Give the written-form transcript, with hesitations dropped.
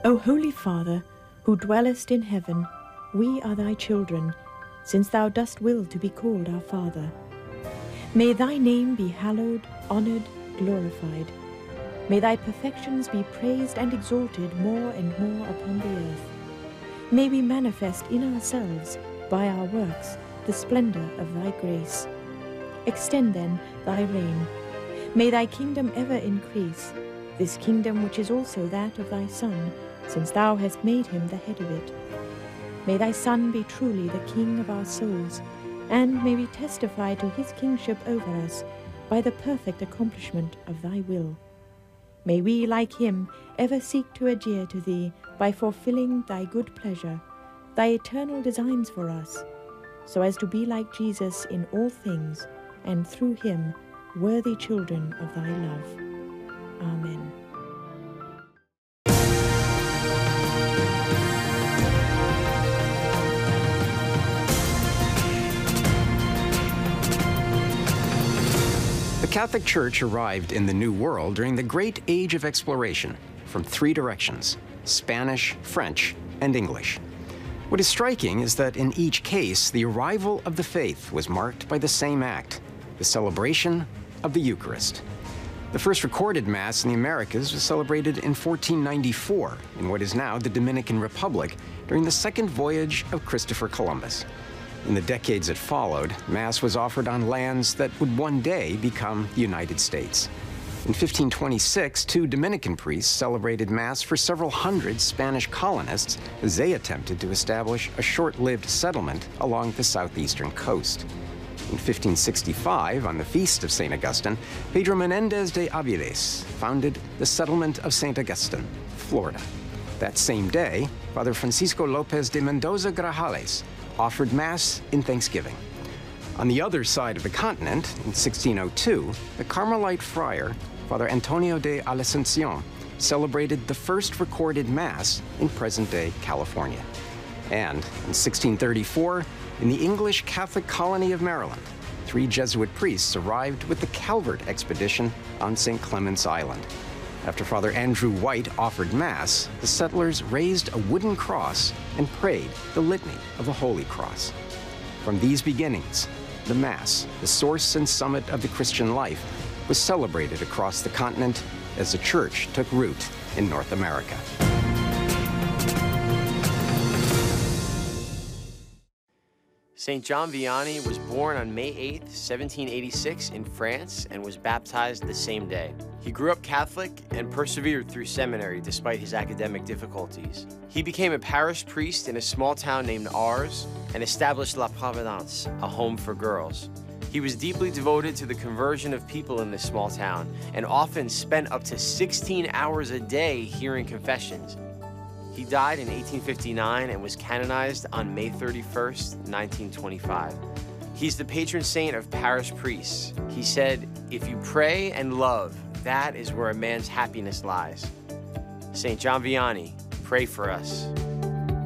O Holy Father, who dwellest in heaven, we are thy children, since thou dost will to be called our Father. May thy name be hallowed, honored, glorified. May thy perfections be praised and exalted more and more upon the earth. May we manifest in ourselves, by our works, the splendor of thy grace. Extend then thy reign. May thy kingdom ever increase, this kingdom which is also that of thy Son, since thou hast made him the head of it. May thy Son be truly the King of our souls, and may we testify to his kingship over us by the perfect accomplishment of thy will. May we, like him, ever seek to adhere to thee by fulfilling thy good pleasure, thy eternal designs for us, so as to be like Jesus in all things, and through him, worthy children of thy love. Amen. The Catholic Church arrived in the New World during the Great Age of Exploration from three directions: Spanish, French, and English. What is striking is that in each case, the arrival of the faith was marked by the same act, the celebration of the Eucharist. The first recorded Mass in the Americas was celebrated in 1494 in what is now the Dominican Republic during the second voyage of Christopher Columbus. In the decades that followed, Mass was offered on lands that would one day become the United States. In 1526, two Dominican priests celebrated Mass for several hundred Spanish colonists as they attempted to establish a short-lived settlement along the southeastern coast. In 1565, on the feast of St. Augustine, Pedro Menendez de Aviles founded the settlement of St. Augustine, Florida. That same day, Father Francisco Lopez de Mendoza Grajales offered Mass in thanksgiving. On the other side of the continent, in 1602, the Carmelite friar, Father Antonio de Alencion, celebrated the first recorded Mass in present-day California. And in 1634, in the English Catholic colony of Maryland, three Jesuit priests arrived with the Calvert expedition on St. Clement's Island. After Father Andrew White offered Mass, the settlers raised a wooden cross and prayed the Litany of the Holy Cross. From these beginnings, the Mass, the source and summit of the Christian life, was celebrated across the continent as the Church took root in North America. St. John Vianney was born on May 8, 1786 in France and was baptized the same day. He grew up Catholic and persevered through seminary despite his academic difficulties. He became a parish priest in a small town named Ars and established La Providence, a home for girls. He was deeply devoted to the conversion of people in this small town and often spent up to 16 hours a day hearing confessions. He died in 1859 and was canonized on May 31st, 1925. He's the patron saint of parish priests. He said, "If you pray and love, that is where a man's happiness lies." St. John Vianney, pray for us.